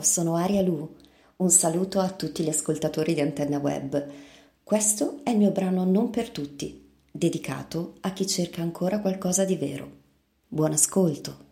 sono Aria Lu. Un saluto a tutti gli ascoltatori di Antenna Web. Questo è il mio brano Non per tutti, dedicato a chi cerca ancora qualcosa di vero. Buon ascolto!